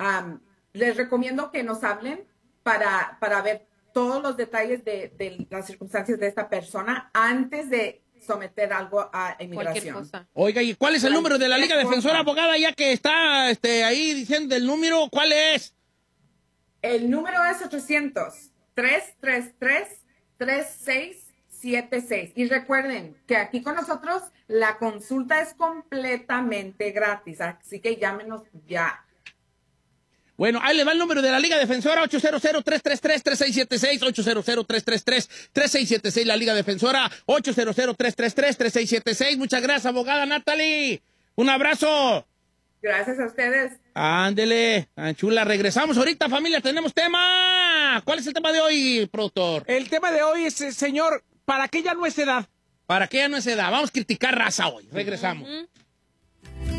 les recomiendo que nos hablen para ver todos los detalles de las circunstancias de esta persona antes de someter algo a inmigración. Oiga, ¿y cuál es el número de la Liga Defensora, abogada? Ya que está ahí diciendo el número, ¿cuál es? El número es 800-333-3676. Y recuerden que aquí con nosotros la consulta es completamente gratis, así que llámenos ya. Bueno, ahí le va el número de la Liga Defensora, 800-333-3676, 800-333-3676, la Liga Defensora, 800-333-3676. Muchas gracias, abogada Natalie. Un abrazo. Gracias a ustedes. Ándele, chula. Regresamos ahorita, familia, tenemos tema. ¿Cuál es el tema de hoy, productor? El tema de hoy es, señor, ¿para qué ya no es edad? ¿Para qué ya no es edad? Vamos a criticar raza hoy. Regresamos.